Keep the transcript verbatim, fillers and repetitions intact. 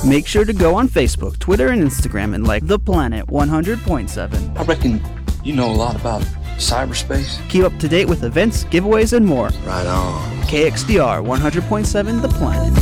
Make sure to go on Facebook, Twitter, and Instagram and like The Planet one hundred point seven. I reckon you know a lot about cyberspace. Keep up to date with events, giveaways, and more. Right on. K X D R one hundred point seven The Planet.